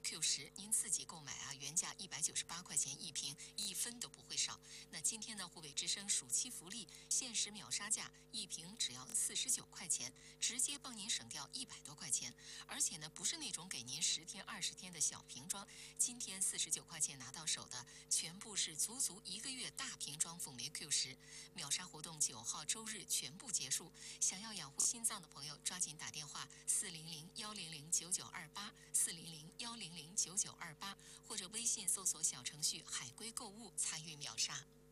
Q10，您自己购买啊，原价198块钱一瓶，1分都不会少。那今天呢，湖北之声暑期福利，限时秒杀价，一瓶只要49块钱，直接帮您省掉100多块钱。而且呢，不是那种给您10天、20天的小瓶装，今天49块钱拿到手的，全部是足足1个月大瓶装辅酶 Q10。秒杀活动9号周日全部结束，想要养护心脏的朋友，抓紧打电话400-100-9928，400-100-9928，或者微信搜索小程序"海龟购物"参与秒杀。